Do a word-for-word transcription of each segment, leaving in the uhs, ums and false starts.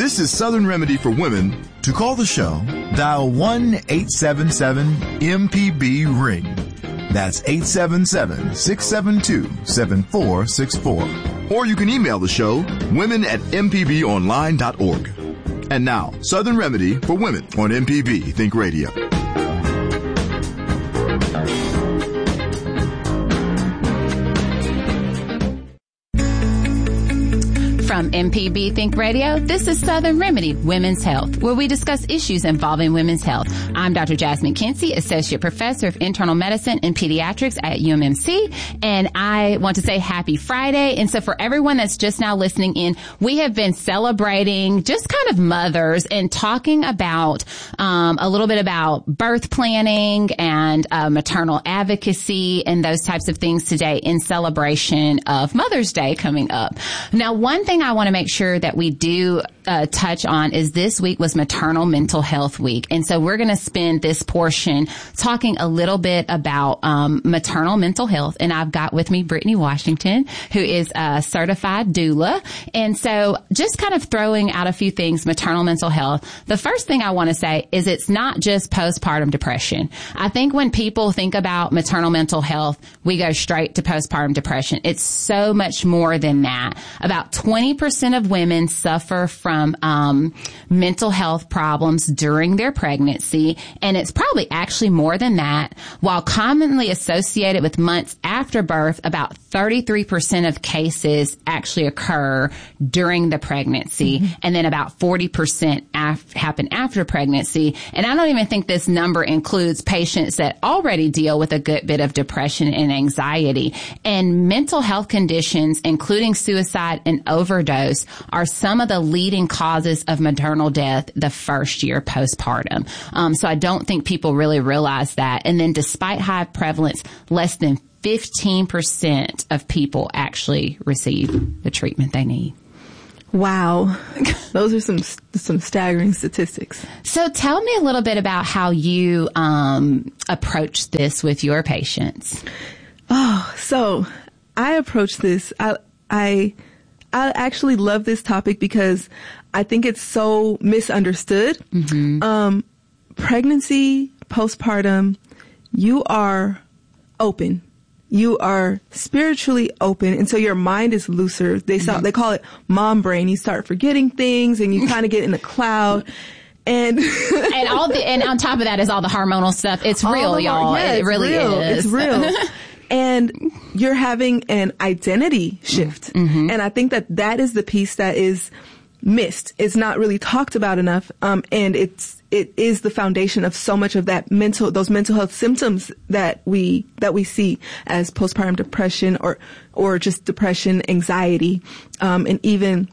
This is Southern Remedy for Women. To call the show, dial one eight seven seven M P B ring. That's eight seven seven, six seven two, seven four six four. Or you can email the show, women at m p b online dot org. And now, Southern Remedy for Women on M P B Think Radio. From M P B Think Radio, this is Southern Remedy Women's Health, where we discuss issues involving women's health. I'm Doctor Jasmine Kinsey, Associate Professor of Internal Medicine and Pediatrics at U M M C, and I want to say happy Friday. And so for everyone that's just now listening in, we have been celebrating just kind of mothers and talking about um, a little bit about birth planning and uh, maternal advocacy and those types of things today in celebration of Mother's Day coming up. Now, one thing I want to make sure that we do uh, touch on is this week was Maternal Mental Health Week. And so we're going to spend this portion talking a little bit about um, maternal mental health. And I've got with me Brittany Washington, who is a certified doula. And so just kind of throwing out a few things, maternal mental health. The first thing I want to say is it's not just postpartum depression. I think when people think about maternal mental health, we go straight to postpartum depression. It's so much more than that. About twenty percent of women suffer from um, mental health problems during their pregnancy, and it's probably actually more than that. While commonly associated with months after birth, about thirty-three percent of cases actually occur during the pregnancy, mm-hmm. and then about forty percent af- happen after pregnancy. And I don't even think this number includes patients that already deal with a good bit of depression and anxiety. And mental health conditions, including suicide and overdose, are some of the leading causes of maternal death the first year postpartum. Um, so I don't think people really realize that. And then despite high prevalence, less than fifteen percent of people actually receive the treatment they need. Wow. Those are some some staggering statistics. So tell me a little bit about how you um, approach this with your patients. Oh, so I approach this. I I I actually love this topic because I think it's so misunderstood. Mm-hmm. Um, pregnancy, postpartum, you are open. You are spiritually open, and so your mind is looser. They mm-hmm. they call it mom brain. You start forgetting things, and you kind of get in the cloud. And and all the and on top of that is all the hormonal stuff. It's real, y'all. Yeah, it it's really real. is. It's real. And you're having an identity shift. Mm-hmm. And I think that that is the piece that is missed. It's not really talked about enough. Um, and it's, it is the foundation of so much of that mental, those mental health symptoms that we, that we see as postpartum depression or, or just depression, anxiety, um, and even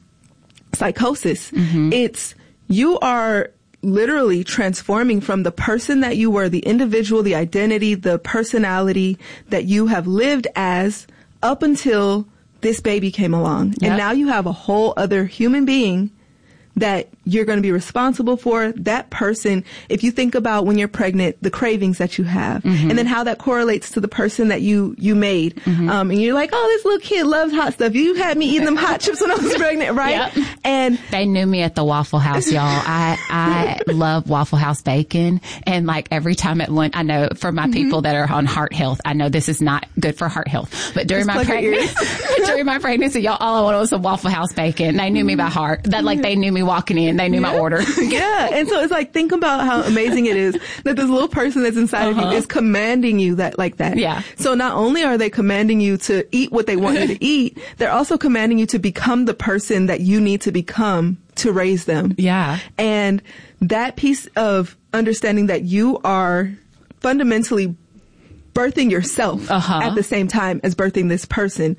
psychosis. Mm-hmm. It's, you are literally transforming from the person that you were, the individual, the identity, the personality that you have lived as up until this baby came along. Yep. And now you have a whole other human being that you're going to be responsible for. That person, if you think about when you're pregnant, the cravings that you have, mm-hmm. and then how that correlates to the person that you, you made. Mm-hmm. Um, and you're like, oh, this little kid loves hot stuff. You had me eating them hot chips when I was pregnant, right? Yep. And they knew me at the Waffle House, y'all. I, I love Waffle House bacon. And like every time at lunch, I know for my mm-hmm. people that are on heart health, I know this is not good for heart health, but during Let's my pregnancy, during my pregnancy, y'all, all I wanted was some Waffle House bacon. They knew mm-hmm. me by heart. That like they knew me walking in. They knew yeah. my order. Yeah. And so it's like, think about how amazing it is that this little person that's inside uh-huh. of you is commanding you that like that. Yeah. So not only are they commanding you to eat what they want you to eat, they're also commanding you to become the person that you need to become to raise them. Yeah. And that piece of understanding that you are fundamentally birthing yourself uh-huh. at the same time as birthing this person,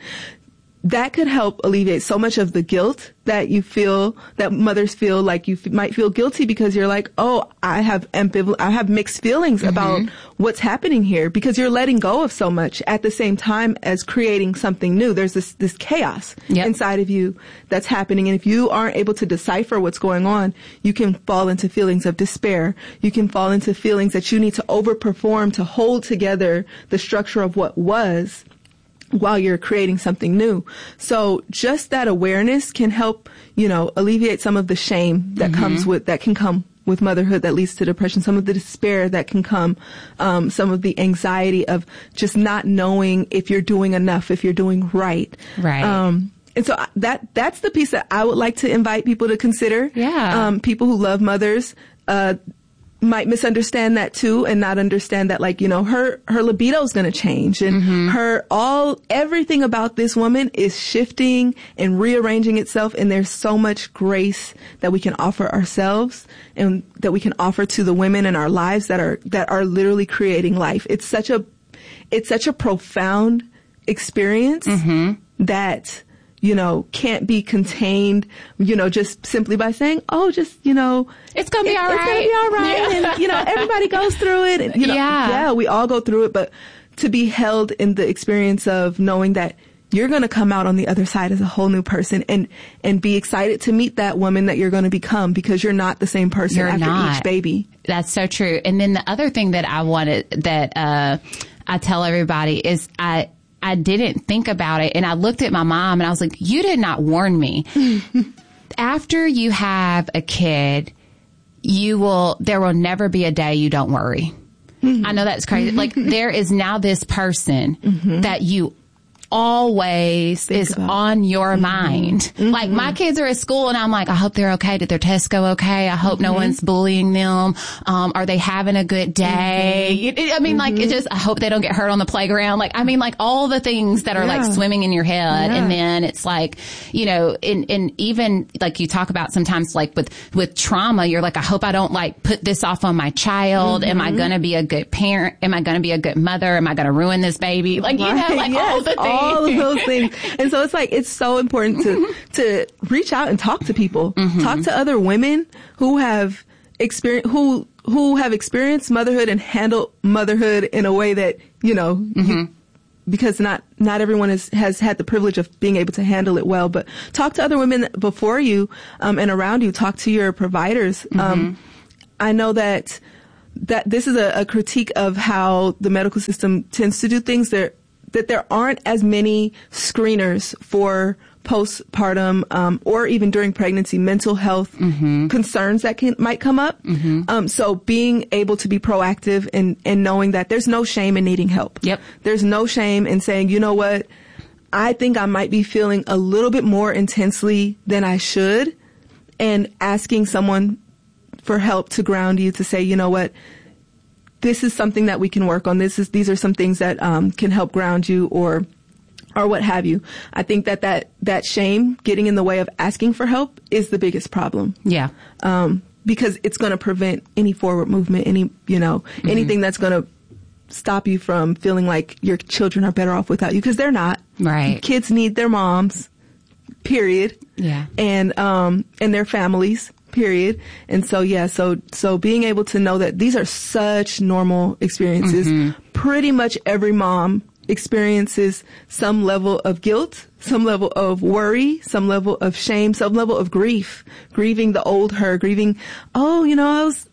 that could help alleviate so much of the guilt that you feel, that mothers feel like you f- might feel guilty because you're like, oh, I have ambivalent, I have mixed feelings mm-hmm. about what's happening here, because you're letting go of so much at the same time as creating something new. There's this, this chaos yep. inside of you that's happening. And if you aren't able to decipher what's going on, you can fall into feelings of despair. You can fall into feelings that you need to overperform to hold together the structure of what was. while you're creating something new. So just that awareness can help, you know, alleviate some of the shame that mm-hmm. comes with, that can come with motherhood that leads to depression, some of the despair that can come, um, some of the anxiety of just not knowing if you're doing enough, if you're doing right. Right. Um, and so that, that's the piece that I would like to invite people to consider. Yeah. Um, people who love mothers, uh, might misunderstand that too and not understand that, like, you know, her, her libido is going to change and mm-hmm. her, all, everything about this woman is shifting and rearranging itself. And there's so much grace that we can offer ourselves and that we can offer to the women in our lives that are, that are literally creating life. It's such a, it's such a profound experience mm-hmm. that, you know, can't be contained, you know, just simply by saying, oh, just, you know, it's going to be it, all right. It's going to be all right. Yeah. And, you know, everybody goes through it. And, you know, yeah. yeah, we all go through it. But to be held in the experience of knowing that you're going to come out on the other side as a whole new person and, and be excited to meet that woman that you're going to become because you're not the same person you're after not. each baby. That's so true. And then the other thing that I wanted, that, uh, I tell everybody is I, I didn't think about it. And I looked at my mom and I was like, you did not warn me. After you have a kid, you will, there will never be a day you don't worry. Mm-hmm. I know that's crazy. Like there is now this person mm-hmm. that you always Think is on your mm-hmm. mind. Mm-hmm. Like my kids are at school and I'm like, I hope they're okay. Did their tests go okay? I hope mm-hmm. no one's bullying them. Um, are they having a good day? Mm-hmm. It, I mean, mm-hmm. like it just, I hope they don't get hurt on the playground. Like, I mean, like all the things that are yeah. like swimming in your head. Yeah. And then it's like, you know, and, and even like you talk about sometimes like with, with trauma, you're like, I hope I don't like put this off on my child. Mm-hmm. Am I going to be a good parent? Am I going to be a good mother? Am I going to ruin this baby? Like, you know, like yes, all the things. All of those things. And so it's like, it's so important to, to reach out and talk to people, mm-hmm. talk to other women who have experience, who, who have experienced motherhood and handled motherhood in a way that, you know, mm-hmm. you, because not, not everyone has, has had the privilege of being able to handle it well, but talk to other women before you, um, and around you, talk to your providers. Mm-hmm. Um, I know that, that this is a, a critique of how the medical system tends to do things. There, that there aren't as many screeners for postpartum, um, or even during pregnancy, mental health mm-hmm. concerns that can, might come up. Mm-hmm. Um, so being able to be proactive and, and knowing that there's no shame in needing help. Yep. There's no shame in saying, you know what, I think I might be feeling a little bit more intensely than I should, and asking someone for help to ground you, to say, you know what, this is something that we can work on. This is, these are some things that, um, can help ground you, or, or what have you. I think that that, that shame getting in the way of asking for help is the biggest problem. Yeah. Um, because it's going to prevent any forward movement, any, you know, mm-hmm. anything that's going to stop you from feeling like your children are better off without you, because they're not. Right. Kids need their moms, period. Yeah. And, um, and their families. Period. And so, yeah, so, so being able to know that these are such normal experiences. Mm-hmm. Pretty much every mom experiences some level of guilt, some level of worry, some level of shame, some level of grief, grieving the old her, grieving, oh, you know, I was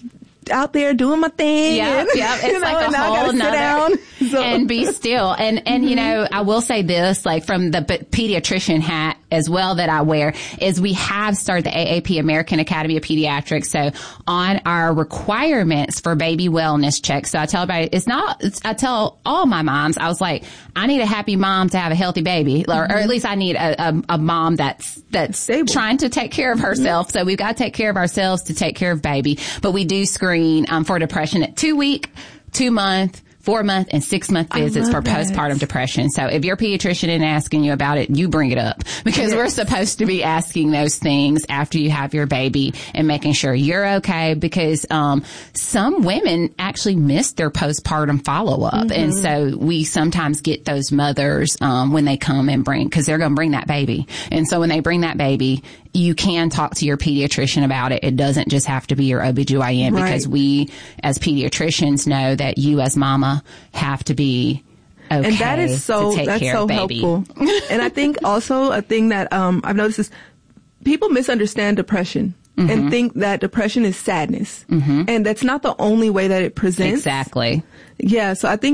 out there doing my thing. Yeah, and, yeah. It's you know, like a whole nother, so. And be still. And, and, mm-hmm. you know, I will say this, like from the pediatrician hat as well that I wear, is we have started the A A P, American Academy of Pediatrics. So on our requirements for baby wellness checks, so I tell everybody, it's not, it's, I tell all my moms, I was like, I need a happy mom to have a healthy baby, mm-hmm. or, or at least I need a, a, a mom that's, that's stable, trying to take care of herself. Mm-hmm. So we've got to take care of ourselves to take care of baby. But we do screen, um, for depression at two week, two month, four month, and six month visits for that. Postpartum depression. So if your pediatrician isn't asking you about it, you bring it up, because yes. we're supposed to be asking those things after you have your baby and making sure you're okay, because um some women actually miss their postpartum follow up. Mm-hmm. And so we sometimes get those mothers um when they come and bring, because they're going to bring that baby. And so when they bring that baby, you can talk to your pediatrician about it. It doesn't just have to be your O B G Y N, right. because we as pediatricians know that you as mama have to be okay. And that is so, to take that's care so of baby. helpful. And I think also a thing that, um, I've noticed is people misunderstand depression mm-hmm. and think that depression is sadness. Mm-hmm. And that's not the only way that it presents. Exactly. Yeah. So I think,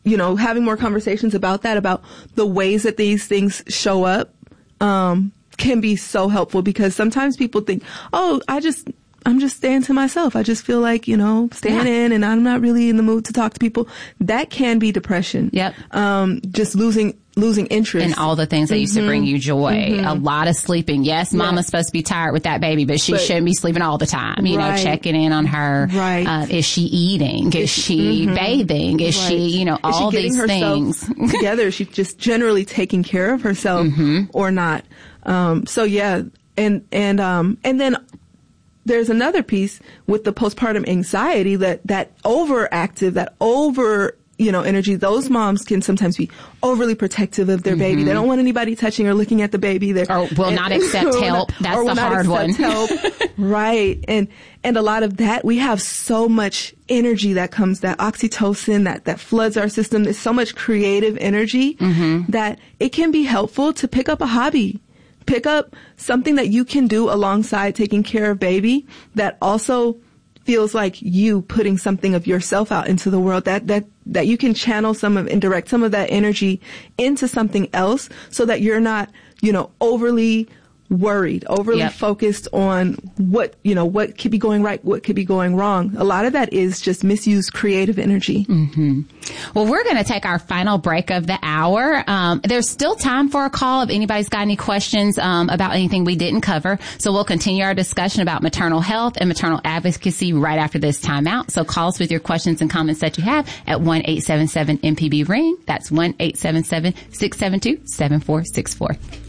you know, having more conversations about that, about the ways that these things show up, um, can be so helpful, because sometimes people think, oh, I just, I'm just staying to myself. I just feel like, you know, staying yeah. in, and I'm not really in the mood to talk to people. That can be depression. Yep. Um, just losing, losing interest in all the things that mm-hmm. used to bring you joy. Mm-hmm. A lot of sleeping. Yes, yeah. mama's supposed to be tired with that baby, but she but, shouldn't be sleeping all the time. You right. know, checking in on her. Right. Uh, is she eating? Is she mm-hmm. bathing? Is right. she, you know, is all these things together? Is she just generally taking care of herself mm-hmm. or not? Um, so yeah, and, and, um, and then there's another piece with the postpartum anxiety, that, that overactive, that over, you know, energy. Those moms can sometimes be overly protective of their mm-hmm. baby. They don't want anybody touching or looking at the baby. They're, or will and, not accept help. Not, That's the hard one. Help. Right. And, and a lot of that, we have so much energy that comes, that oxytocin, that, that floods our system. There's so much creative energy mm-hmm. that it can be helpful to pick up a hobby. Pick up something that you can do alongside taking care of baby that also feels like you putting something of yourself out into the world, that, that, that you can channel some of and direct some of that energy into something else, so that you're not, you know, overly worried, overly yep. focused on what, you know, what could be going right, what could be going wrong. A lot of that is just misused creative energy. Mm-hmm. Well, we're going to take our final break of the hour. Um, there's still time for a call if anybody's got any questions um, about anything we didn't cover. So we'll continue our discussion about maternal health and maternal advocacy right after this timeout. So call us with your questions and comments that you have at one eight seven seven M P B ring. That's one eight seven seven six seven two seven four six four.